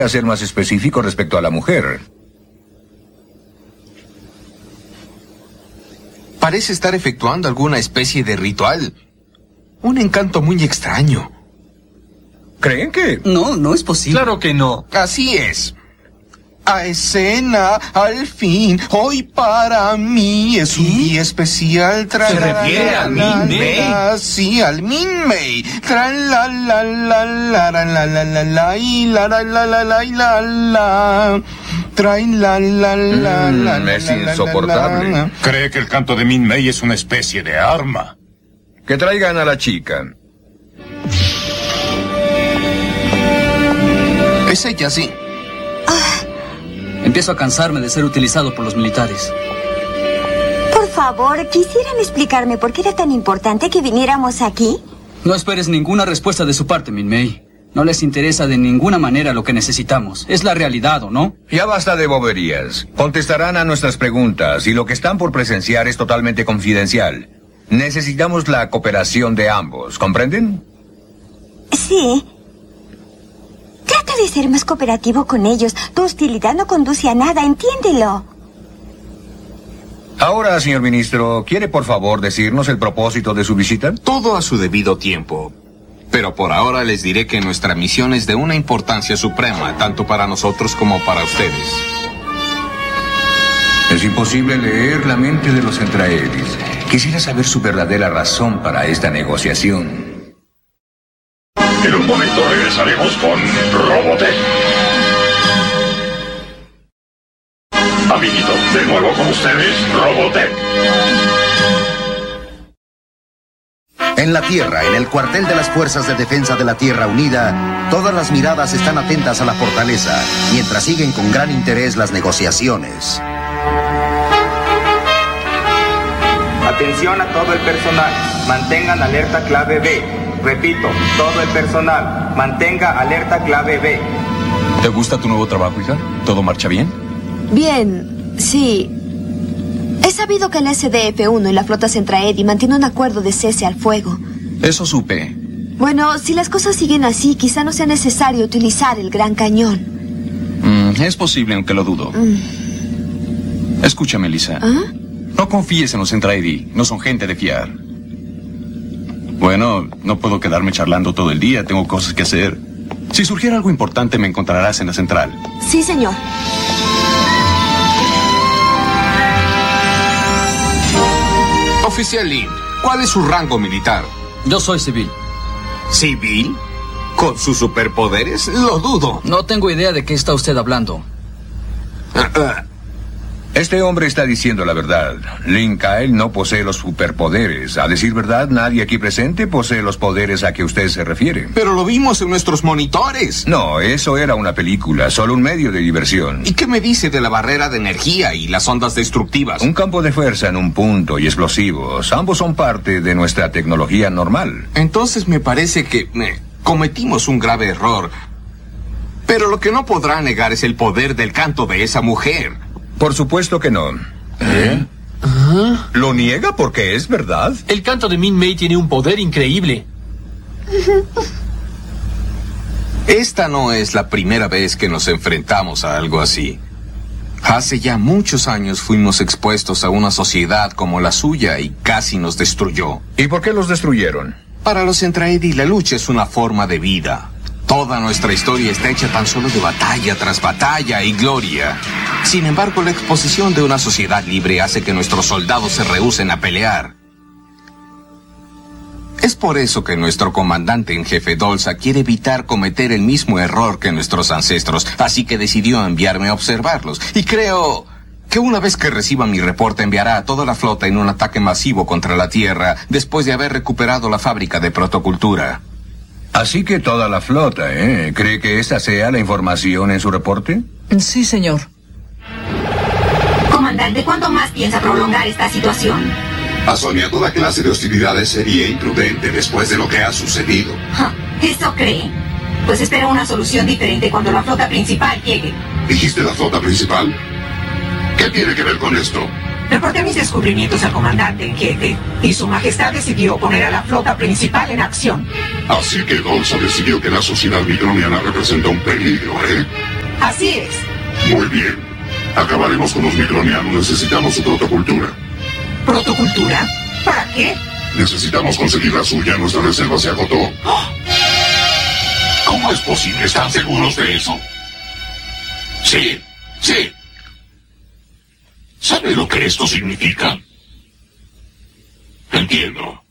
ser más específico respecto a la mujer. Parece estar efectuando alguna especie de ritual. Un encanto muy extraño. ¿Creen que...? No, no es posible. Claro que no. Así es. A escena, al fin, hoy para mí es un día especial. ¿Se refiere a Min May? Sí, al Min May. Tra la la la la la la la la la y la la la la la y la la. Trae la la la la. Es insoportable. Cree que el canto de Min May es una especie de arma. Que traigan a la chica. Es ella, sí. Empiezo a cansarme de ser utilizado por los militares. Por favor, ¿quisieran explicarme por qué era tan importante que viniéramos aquí? No esperes ninguna respuesta de su parte, Min May. No les interesa de ninguna manera lo que necesitamos. Es la realidad, ¿o no? Ya basta de boberías. Contestarán a nuestras preguntas y lo que están por presenciar es totalmente confidencial. Necesitamos la cooperación de ambos, ¿comprenden? Sí. Trata de ser más cooperativo con ellos. Tu hostilidad no conduce a nada, entiéndelo. Ahora, señor ministro, ¿quiere por favor decirnos el propósito de su visita? Todo a su debido tiempo. Pero por ahora les diré que nuestra misión es de una importancia suprema, tanto para nosotros como para ustedes. Es imposible leer la mente de los Entraedis. Quisiera saber su verdadera razón para esta negociación. En un momento regresaremos con Robotech. Amiguito, de nuevo con ustedes, Robotech. En la Tierra, en el cuartel de las Fuerzas de Defensa de la Tierra Unida, todas las miradas están atentas a la fortaleza, mientras siguen con gran interés las negociaciones. Atención a todo el personal. Mantengan alerta clave B. Repito, todo el personal. Mantenga alerta clave B. ¿Te gusta tu nuevo trabajo, hija? ¿Todo marcha bien? Bien, sí. He sabido que el SDF-1 y la flota Centraedi mantienen un acuerdo de cese al fuego. Eso supe. Bueno, si las cosas siguen así, quizá no sea necesario utilizar el gran cañón. Es posible, aunque lo dudo. Escúchame, Lisa. ¿Ah? No confíes en los Centraedi. No son gente de fiar. Bueno, no puedo quedarme charlando todo el día. Tengo cosas que hacer. Si surgiera algo importante, me encontrarás en la central. Sí, señor. Oficial Lin, ¿cuál es su rango militar? Yo soy civil. ¿Civil? ¿Con sus superpoderes? Lo dudo. No tengo idea de qué está usted hablando. Este hombre está diciendo la verdad. Lin Kyle no posee los superpoderes. A decir verdad, nadie aquí presente posee los poderes a que usted se refiere. Pero lo vimos en nuestros monitores. No, eso era una película, solo un medio de diversión. ¿Y qué me dice de la barrera de energía y las ondas destructivas? Un campo de fuerza en un punto y explosivos. Ambos son parte de nuestra tecnología normal. Entonces me parece que cometimos un grave error. Pero lo que no podrá negar es el poder del canto de esa mujer. Por supuesto que no. ¿Lo niega porque es verdad? El canto de Min May tiene un poder increíble. Esta no es la primera vez que nos enfrentamos a algo así. Hace ya muchos años fuimos expuestos a una sociedad como la suya y casi nos destruyó. ¿Y por qué los destruyeron? Para los Centraedi, la lucha es una forma de vida. Toda nuestra historia está hecha tan solo de batalla tras batalla y gloria. Sin embargo, la exposición de una sociedad libre hace que nuestros soldados se rehúsen a pelear. Es por eso que nuestro comandante en jefe Dolsa quiere evitar cometer el mismo error que nuestros ancestros, así que decidió enviarme a observarlos. Y creo que una vez que reciba mi reporte enviará a toda la flota en un ataque masivo contra la Tierra, después de haber recuperado la fábrica de protocultura. Así que toda la flota, ¿eh? ¿Cree que esa sea la información en su reporte? Sí, señor. Comandante, ¿cuánto más piensa prolongar esta situación? Asonia, toda clase de hostilidades sería imprudente después de lo que ha sucedido. ¿Eso cree? Pues espera una solución diferente cuando la flota principal llegue. ¿Dijiste la flota principal? ¿Qué tiene que ver con esto? Reporté mis descubrimientos al comandante en jefe y su majestad decidió poner a la flota principal en acción. Así que Dolsa decidió que la sociedad microniana representa un peligro, ¿eh? Así es. Muy bien. Acabaremos con los micronianos. Necesitamos su protocultura. ¿Protocultura? ¿Para qué? Necesitamos conseguir la suya. Nuestra reserva se agotó. ¿Cómo es posible? ¿Están seguros de eso? Sí, sí. ¿Sabe lo que esto significa? Entiendo.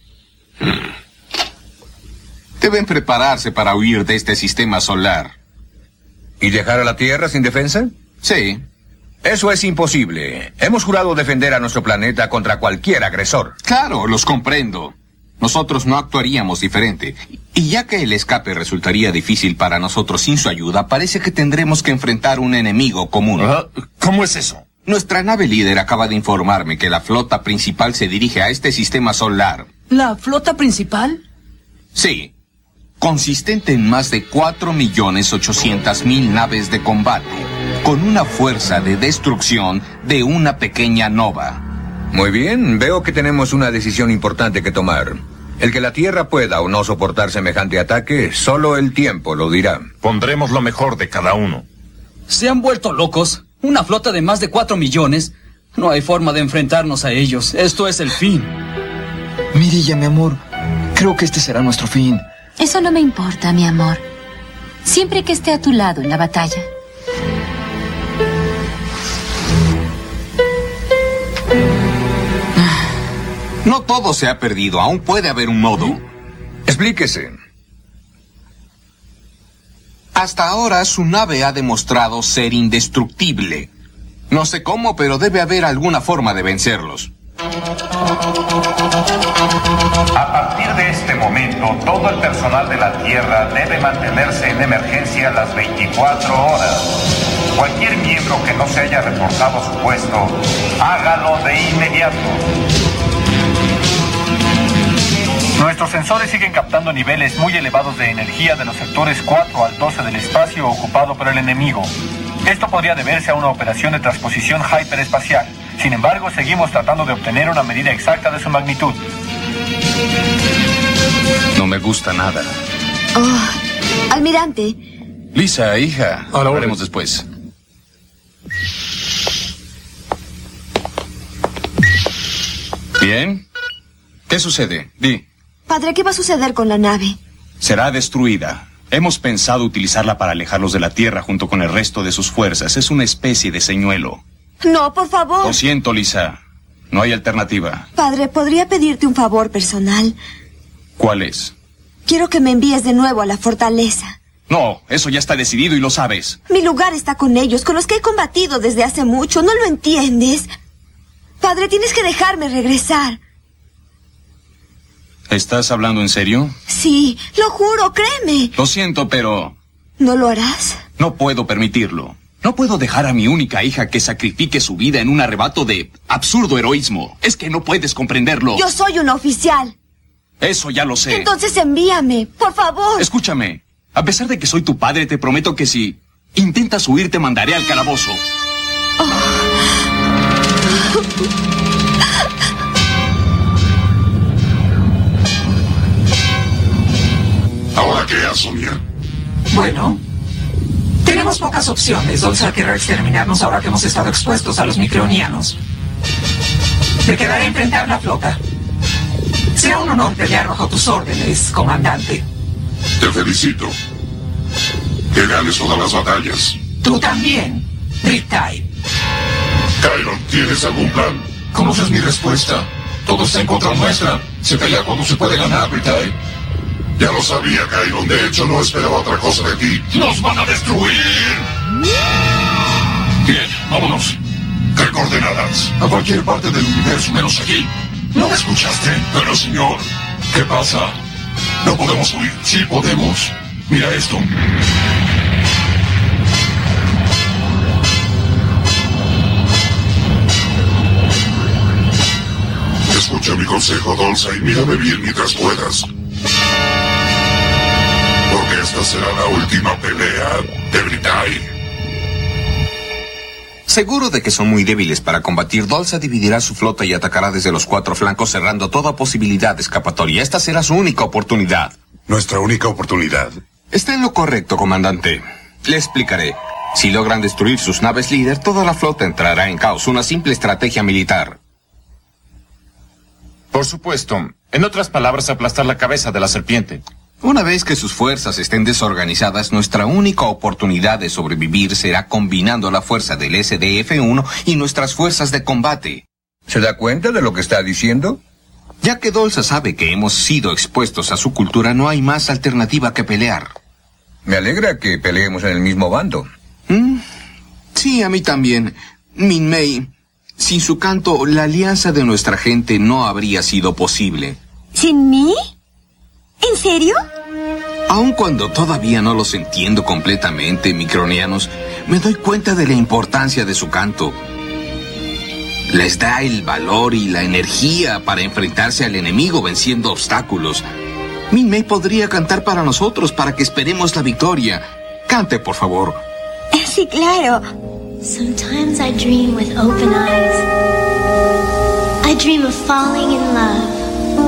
Deben prepararse para huir de este sistema solar. ¿Y dejar a la Tierra sin defensa? Sí. Eso es imposible. Hemos jurado defender a nuestro planeta contra cualquier agresor. Claro, los comprendo. Nosotros no actuaríamos diferente. Y ya que el escape resultaría difícil para nosotros sin su ayuda, parece que tendremos que enfrentar un enemigo común. ¿Cómo es eso? Nuestra nave líder acaba de informarme que la flota principal se dirige a este sistema solar. ¿La flota principal? Sí. Consistente en más de 4.800.000 naves de combate, con una fuerza de destrucción de una pequeña nova. Muy bien, veo que tenemos una decisión importante que tomar. El que la Tierra pueda o no soportar semejante ataque, solo el tiempo lo dirá. Pondremos lo mejor de cada uno. ¿Se han vuelto locos? ¿Una flota de más de 4 millones? No hay forma de enfrentarnos a ellos. Esto es el fin. Mirilla, mi amor, creo que este será nuestro fin. Eso no me importa, mi amor. Siempre que esté a tu lado en la batalla. No todo se ha perdido, aún puede haber un modo. Explíquese. Hasta ahora su nave ha demostrado ser indestructible. No sé cómo, pero debe haber alguna forma de vencerlos. A partir de este momento, todo el personal de la Tierra debe mantenerse en emergencia las 24 horas. Cualquier miembro que no se haya reportado su puesto, hágalo de inmediato. Nuestros sensores siguen captando niveles muy elevados de energía de los sectores 4 al 12 del espacio ocupado por el enemigo. Esto podría deberse a una operación de transposición hiperespacial. Sin embargo, seguimos tratando de obtener una medida exacta de su magnitud. No me gusta nada. Oh, almirante. Lisa, hija, hablaremos después. ¿Bien? ¿Qué sucede? Di. Padre, ¿qué va a suceder con la nave? Será destruida. Hemos pensado utilizarla para alejarlos de la Tierra junto con el resto de sus fuerzas. Es una especie de señuelo. No, por favor. Lo siento, Lisa. No hay alternativa. Padre, ¿podría pedirte un favor personal? ¿Cuál es? Quiero que me envíes de nuevo a la fortaleza. No, eso ya está decidido y lo sabes. Mi lugar está con ellos, con los que he combatido desde hace mucho. ¿No lo entiendes? Padre, tienes que dejarme regresar. ¿Estás hablando en serio? Sí, lo juro, créeme. Lo siento, pero... ¿No lo harás? No puedo permitirlo. No puedo dejar a mi única hija que sacrifique su vida en un arrebato de absurdo heroísmo. Es que no puedes comprenderlo. Yo soy una oficial. Eso ya lo sé. Entonces envíame, por favor. Escúchame. A pesar de que soy tu padre, te prometo que si intentas huir, te mandaré al calabozo. ¿Ahora qué, Sonia? Bueno, tenemos pocas opciones. Dolza querrá exterminarnos ahora que hemos estado expuestos a los micronianos. Me quedará enfrentar la flota. Será un honor pelear bajo tus órdenes, comandante. Te felicito. Que ganes todas las batallas. Tú también, Riptide. Kyron, ¿tienes algún plan? ¿Conoces mi respuesta? Todo está en contra nuestra. Se pelea cuando se puede ganar, Riptide. Ya lo sabía, Kyron. De hecho, no esperaba otra cosa de ti. ¡Nos van a destruir! Bien, vámonos. ¿Qué coordenadas? A cualquier parte del universo, menos aquí. ¿No me escuchaste? Pero, señor... ¿Qué pasa? No podemos huir. Sí podemos. Mira esto. Escucha mi consejo, Dolza, y mírame bien mientras puedas. Porque esta será la última pelea de Riptide. Seguro de que son muy débiles para combatir, Dolza dividirá su flota y atacará desde los 4 flancos, cerrando toda posibilidad de escapatoria. Esta será su única oportunidad. ¿Nuestra única oportunidad? Está en lo correcto, comandante. Le explicaré. Si logran destruir sus naves líder, toda la flota entrará en caos. Una simple estrategia militar. Por supuesto. En otras palabras, aplastar la cabeza de la serpiente. Una vez que sus fuerzas estén desorganizadas, nuestra única oportunidad de sobrevivir será combinando la fuerza del SDF-1 y nuestras fuerzas de combate. ¿Se da cuenta de lo que está diciendo? Ya que Dolsa sabe que hemos sido expuestos a su cultura, no hay más alternativa que pelear. Me alegra que peleemos en el mismo bando. Sí, a mí también. Min-Mei, sin su canto, la alianza de nuestra gente no habría sido posible. ¿Sin mí? ¿En serio? Aun cuando todavía no los entiendo completamente, micronianos, me doy cuenta de la importancia de su canto. Les da el valor y la energía para enfrentarse al enemigo venciendo obstáculos. Min-Mei podría cantar para nosotros para que esperemos la victoria. Cante, por favor. Sí, claro. Sometimes I dream with open eyes. I dream of falling in love.